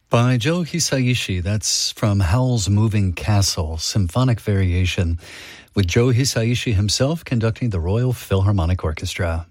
By Joe Hisaishi. That's from Howl's Moving Castle, Symphonic Variation, with Joe Hisaishi himself conducting the Royal Philharmonic Orchestra.